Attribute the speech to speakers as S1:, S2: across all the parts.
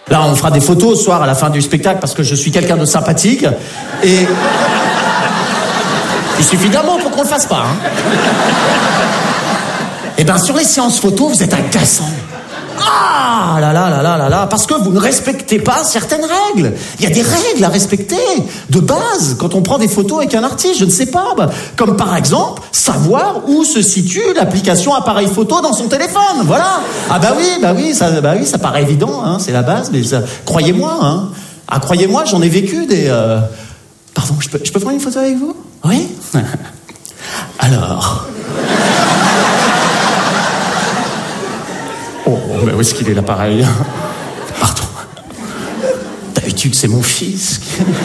S1: Là, on fera des photos ce soir à la fin du spectacle parce que je suis quelqu'un de sympathique et il suffit d'un mot pour qu'on le fasse pas. Et ben sur les séances photos, vous êtes agaçant. Ah là là là là là là, parce que vous ne respectez pas certaines règles. Il y a des règles à respecter de base quand on prend des photos avec un artiste, je ne sais pas, comme par exemple savoir où se situe l'application appareil photo dans son téléphone. Voilà. Ah bah oui, ça paraît évident, hein, c'est la base, mais ça, croyez-moi, hein. Ah croyez-moi, j'en ai vécu des. Pardon, je peux prendre une photo avec vous ? Oui. Alors. Oh, mais où est-ce qu'il est l'appareil ? Pardon. D'habitude, c'est mon fils.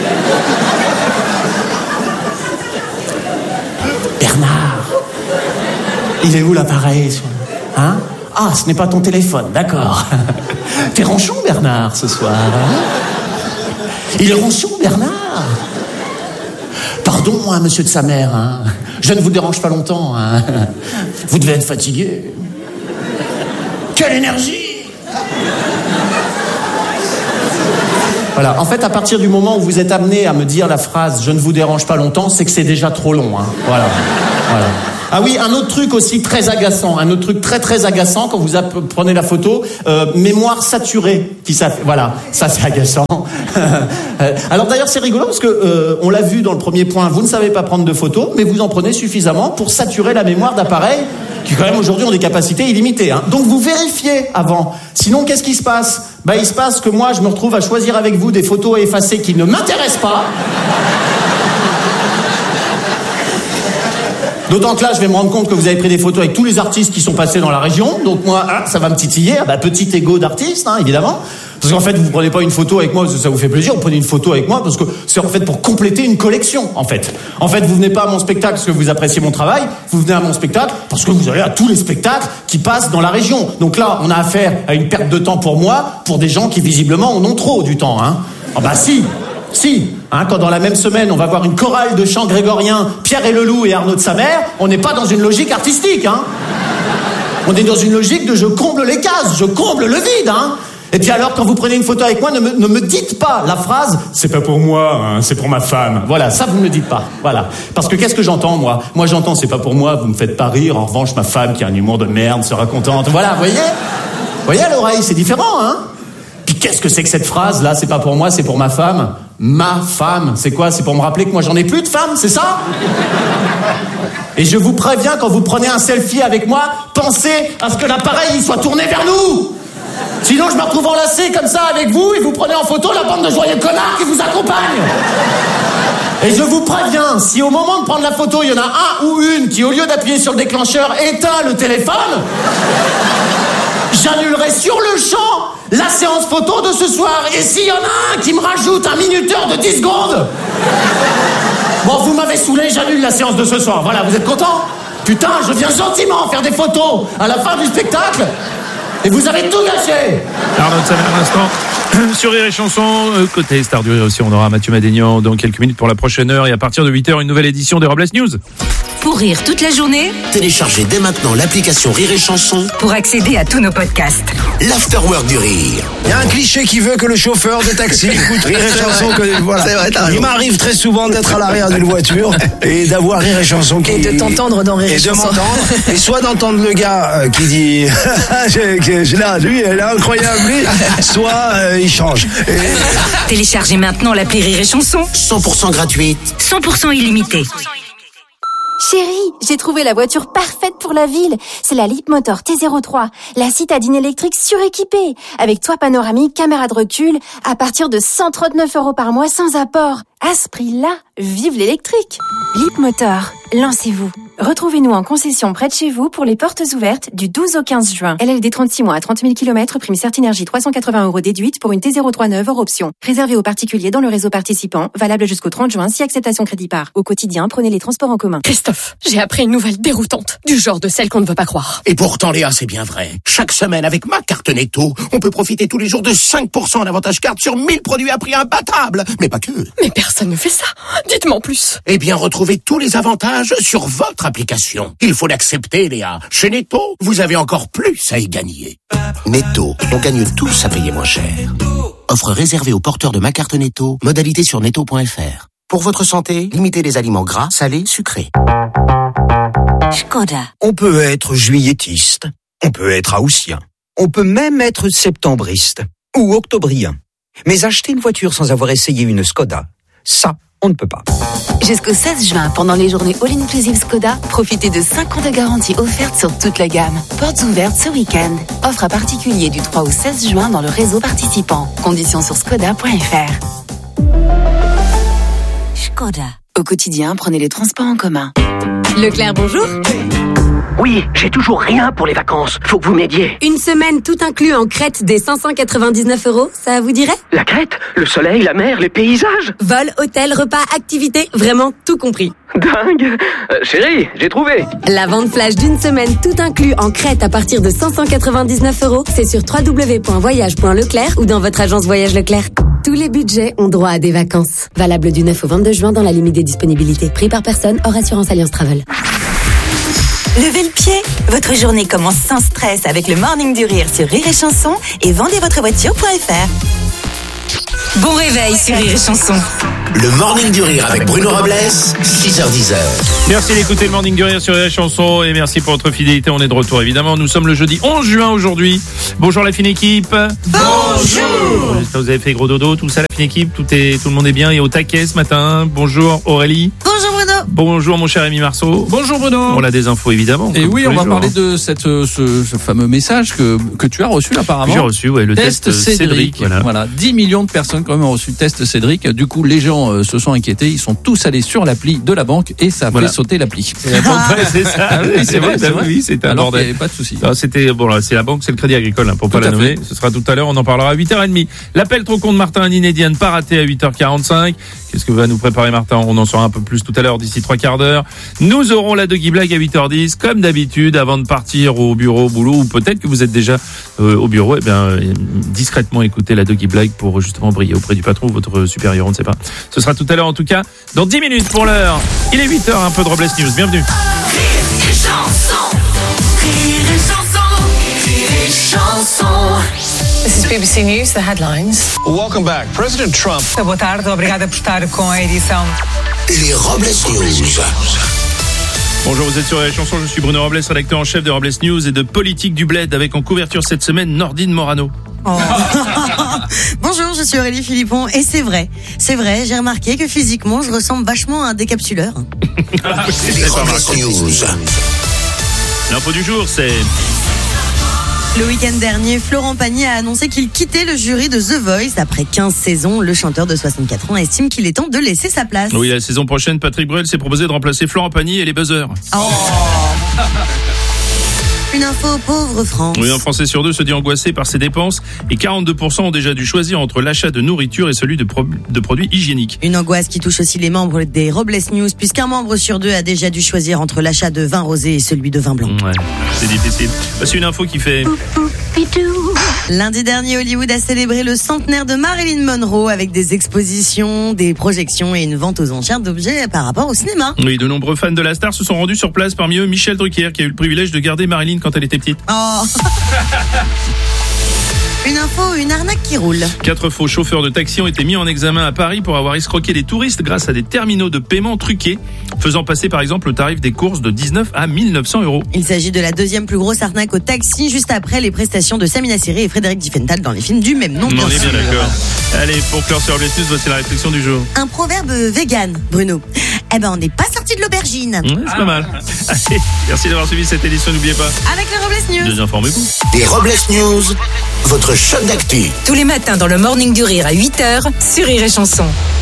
S1: Bernard. Il est où l'appareil ? Hein ? Ah, ce n'est pas ton téléphone, d'accord. T'es ronchon, Bernard, ce soir. Hein ? Il est ronchon, Bernard. Pardon, moi, monsieur de sa mère. Hein. Je ne vous dérange pas longtemps. Hein. Vous devez être fatigué. Quelle énergie! Voilà, en fait, à partir du moment où vous êtes amené à me dire la phrase « je ne vous dérange pas longtemps », c'est que c'est déjà trop long. Hein. Voilà. Ah oui, un autre truc aussi très agaçant, un autre truc très très agaçant quand vous prenez la photo, mémoire saturée. Voilà, ça c'est agaçant. Alors d'ailleurs c'est rigolo parce que on l'a vu dans le premier point, vous ne savez pas prendre de photos, mais vous en prenez suffisamment pour saturer la mémoire d'appareils qui quand même aujourd'hui ont des capacités illimitées. Hein. Donc vous vérifiez avant. Sinon qu'est-ce qui se passe ? Il se passe que moi je me retrouve à choisir avec vous des photos à effacer qui ne m'intéressent pas. D'autant que là, je vais me rendre compte que vous avez pris des photos avec tous les artistes qui sont passés dans la région. Donc moi, ça va me titiller. Petit ego d'artiste, hein, évidemment. Parce qu'en fait, vous prenez pas une photo avec moi parce que ça vous fait plaisir. Vous prenez une photo avec moi parce que c'est en fait pour compléter une collection, en fait. En fait, vous venez pas à mon spectacle parce que vous appréciez mon travail. Vous venez à mon spectacle parce que vous allez à tous les spectacles qui passent dans la région. Donc là, on a affaire à une perte de temps pour moi, pour des gens qui visiblement en ont trop du temps, hein. Ah bah si. Hein, quand dans la même semaine, on va voir une chorale de chants grégoriens, Pierre et le Loup et Arnaud de sa mère, on n'est pas dans une logique artistique, hein. On est dans une logique de je comble les cases, je comble le vide, hein. Et puis alors, quand vous prenez une photo avec moi, ne me dites pas la phrase « c'est pas pour moi, hein, c'est pour ma femme ». Voilà, ça vous ne me dites pas. Voilà. Parce que qu'est-ce que j'entends, moi ? Moi, j'entends « c'est pas pour moi, vous me faites pas rire, en revanche, ma femme qui a un humour de merde sera contente ». Voilà, vous voyez à l'oreille, c'est différent, hein. Puis qu'est-ce que c'est que cette phrase-là ? C'est pas pour moi, c'est pour ma femme. Ma femme, c'est quoi ? C'est pour me rappeler que moi j'en ai plus de femme, c'est ça ? Et je vous préviens, quand vous prenez un selfie avec moi, pensez à ce que l'appareil il soit tourné vers nous. Sinon je me retrouve enlacé comme ça avec vous et vous prenez en photo la bande de joyeux connards qui vous accompagnent. Et je vous préviens, si au moment de prendre la photo, il y en a un ou une qui, au lieu d'appuyer sur le déclencheur, éteint le téléphone, j'annulerai sur le champ la séance photo de ce soir. Et s'il y en a un qui me rajoute un minuteur de 10 secondes, bon, vous m'avez saoulé, j'annule la séance de ce soir. Voilà, vous êtes contents ? Putain, je viens gentiment faire des photos à la fin du spectacle et vous avez tout gâché.
S2: Arnaud de sa mère à l'instant. Sur Rire et Chanson, côté Star du Rire aussi, on aura Mathieu Madénian dans quelques minutes pour la prochaine heure. Et à partir de 8h, une nouvelle édition des Robles News.
S3: Pour rire toute la journée,
S4: téléchargez dès maintenant l'application Rire et Chanson
S3: pour accéder à tous nos podcasts.
S4: L'Afterwork du Rire.
S5: Il y a un cliché qui veut que le chauffeur de taxi écoute Rire et Chanson. Voilà.
S4: C'est vrai,
S5: il m'arrive très souvent d'être à l'arrière d'une voiture et d'avoir Rire et Chanson qui...
S6: Et de t'entendre dans Rire et Chanson.
S5: Et soit d'entendre le gars qui dit là, lui, elle est incroyable, lui. Soit il change.
S3: Téléchargez maintenant l'appli Rire et Chanson.
S4: 100% gratuite.
S3: 100% illimité.
S7: Chérie, j'ai trouvé la voiture parfaite pour la ville. C'est la Leapmotor T03, la citadine électrique suréquipée, avec toit panoramique, caméra de recul, à partir de 139 € par mois sans apport. À ce prix-là, vive l'électrique. Leapmotor, lancez-vous. Retrouvez-nous en concession près de chez vous pour les portes ouvertes du 12 au 15 juin. LLD 36 mois à 30 000 km, prime Certinergie 380 € déduite pour une T03 neuve hors option. Réservé aux particuliers dans le réseau participant, valable jusqu'au 30 juin si acceptation crédit par. Au quotidien, prenez les transports en commun.
S6: Christophe, j'ai appris une nouvelle déroutante, du genre de celle qu'on ne veut pas croire.
S4: Et pourtant, Léa, c'est bien vrai. Chaque semaine, avec ma carte Netto, on peut profiter tous les jours de 5% en avantage carte sur 1000 produits à prix imbattable. Mais pas que.
S6: Mais personne ne fait ça. Dites-moi en plus.
S4: Eh bien, retrouvez tous les avantages sur votre application. Il faut l'accepter, Léa. Chez Netto, vous avez encore plus à y gagner. Netto, on gagne tous à payer moins cher. Offre réservée aux porteurs de ma carte Netto. Modalité sur netto.fr. Pour votre santé, limitez les aliments gras, salés, sucrés.
S3: Škoda.
S8: On peut être juilletiste, on peut être haussien, on peut même être septembriste ou octobrien. Mais acheter une voiture sans avoir essayé une Škoda, ça, on ne peut pas.
S9: Jusqu'au 16 juin, pendant les journées All-Inclusive Škoda, profitez de 5 ans de garantie offerte sur toute la gamme. Portes ouvertes ce week-end. Offre à particulier du 3 au 16 juin dans le réseau participant. Conditions sur škoda.fr.
S3: Škoda.
S9: Au quotidien, prenez les transports en commun.
S6: Leclerc, bonjour.
S10: Oui, j'ai toujours rien pour les vacances. Faut que vous m'aidiez.
S6: Une semaine tout inclus en Crète des 599 €, ça vous dirait?
S10: La Crète, le soleil, la mer, les paysages.
S6: Vol, hôtel, repas, activités, vraiment tout compris.
S10: Dingue. Chérie, j'ai trouvé.
S6: La vente flash d'une semaine tout inclus en Crète à partir de 599 €, c'est sur www.voyage.leclerc ou dans votre agence Voyage Leclerc. Tous les budgets ont droit à des vacances. Valable du 9 au 22 juin dans la limite des disponibilités. Prix par personne, hors assurance Alliance Travel.
S3: Levez le pied. Votre journée commence sans stress avec le Morning du Rire sur Rire et Chanson et vendezvotrevoiture.fr. Bon réveil sur Rire et Chanson.
S4: Le Morning du Rire avec Bruno Robles, 6h-10h.
S2: Merci d'écouter le Morning du Rire sur la chanson et merci pour votre fidélité. On est de retour évidemment. Nous sommes le jeudi 11 juin aujourd'hui. Bonjour la fine équipe. Bonjour. J'espère que vous avez fait gros dodo, tout ça la fine équipe. Tout le monde est bien et au taquet ce matin. Bonjour Aurélie.
S11: Bonjour Bruno.
S2: Bonjour mon cher Rémi Marceau.
S12: Bonjour Bruno.
S2: On a des infos évidemment.
S12: Et oui, on va parler de ce fameux message que tu as reçu apparemment.
S2: J'ai reçu, ouais, le test Cédric.
S12: Voilà, 10 millions de personnes quand même ont reçu le test Cédric. Du coup, les gens se sont inquiétés. Ils sont tous allés sur l'appli de la banque et ça a fait sauter l'appli.
S2: C'est ça.
S12: Ah oui, c'est vrai.
S2: Oui, c'était un bordel.
S12: Il n'y avait pas de souci.
S2: C'était bon là, c'est la banque, c'est le Crédit Agricole pour pas la nommer. Ce sera tout à l'heure. On en parlera à 8h30. L'appel trop con de Martin Ninédiane pas raté à 8h45. Qu'est-ce que va nous préparer Martin? On en saura un peu plus tout à l'heure d'ici 3/4 d'heure. Nous aurons la Doggy Blague à 8h10 comme d'habitude avant de partir au bureau, au boulot ou peut-être que vous êtes déjà au bureau. Eh bien discrètement écoutez la Doggy Blague pour justement briller auprès du patron ou votre supérieur, on ne sait pas. Ce sera tout à l'heure en tout cas. Dans 10 minutes pour l'heure. Il est 8h, un peu de Robles News. Bienvenue.
S13: Rire et chanson. Rire et chanson. Rire et chanson.
S14: This is BBC News, the headlines.
S15: Welcome back. President Trump.
S14: Boa tarde, obrigada por estar com a edição.
S4: Les Robles News.
S2: Bonjour, vous êtes sur la chanson, je suis Bruno Robles, rédacteur en chef de Robles News et de Politique du Bled avec en couverture cette semaine Nordine Morano.
S11: Oh. Bonjour, je suis Aurélie Philippon et c'est vrai, j'ai remarqué que physiquement je ressemble vachement à un décapsuleur.
S4: Les Robles News.
S2: L'info du jour, c'est...
S11: Le week-end dernier, Florent Pagny a annoncé qu'il quittait le jury de The Voice. Après 15 saisons, le chanteur de 64 ans estime qu'il est temps de laisser sa place.
S2: Oui, la saison prochaine, Patrick Bruel s'est proposé de remplacer Florent Pagny et les buzzers.
S11: Oh. Une info pauvre France.
S2: Oui, un Français sur deux se dit angoissé par ses dépenses et 42% ont déjà dû choisir entre l'achat de nourriture et celui de produits hygiéniques.
S11: Une angoisse qui touche aussi les membres des Robles News puisqu'un membre sur deux a déjà dû choisir entre l'achat de vin rosé et celui de vin blanc.
S2: Ouais, c'est difficile. C'est une info qui fait...
S11: Lundi dernier, Hollywood a célébré le centenaire de Marilyn Monroe avec des expositions, des projections et une vente aux enchères d'objets par rapport au cinéma.
S2: Oui, de nombreux fans de la star se sont rendus sur place, parmi eux Michel Drucker qui a eu le privilège de garder Marilyn quand elle était petite.
S11: Oh. Une info, une arnaque qui roule.
S2: 4 faux chauffeurs de taxi ont été mis en examen à Paris pour avoir escroqué les touristes grâce à des terminaux de paiement truqués, faisant passer par exemple le tarif des courses de 19 à 1900 €.
S11: Il s'agit de la deuxième plus grosse arnaque au taxi, juste après les prestations de Samina Seri et Frédéric Diffenthal dans les films du même nom.
S2: On est bien d'accord. Allez, pour clore sur Robles News, voici la réflexion du jour.
S11: Un proverbe vegan, Bruno. Eh ben, on n'est pas sorti de l'aubergine.
S2: C'est pas mal. Allez, merci d'avoir suivi cette édition, n'oubliez pas.
S11: Avec les Robles News.
S2: Désinformez-vous.
S4: Les Robles News, votre choc d'actu.
S3: Tous les matins dans le Morning du Rire à 8h sur Rire et Chanson.